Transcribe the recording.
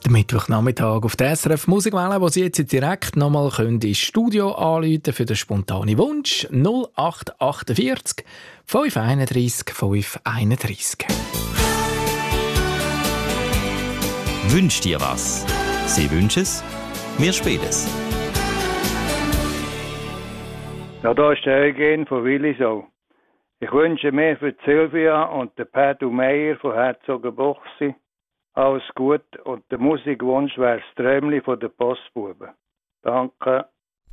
Der Mittwochnachmittag auf der SRF Musikwelle, wo Sie jetzt direkt nochmal ins Studio anrufen für den spontanen Wunsch 0848 531 531. Wünsch dir was? Sie wünschen es, wir spielen es. Ja, da ist der Eugen von Willisau. Ich wünsche mir für Sylvia und den Pedro Meyer von Herzogenbochsee alles Gute und der Musikwunsch wäre das Träumli von den Postbuben. Danke.